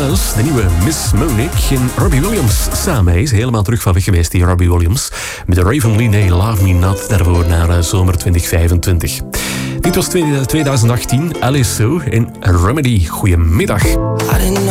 Us, de nieuwe Miss Monique en Robbie Williams samen. Hij is helemaal terug van weg geweest, die Robbie Williams. Met de Ravenly Nee, Love Me Not, daarvoor naar zomer 2025. Dit was 2018, Alice So en Remedy. Goedemiddag.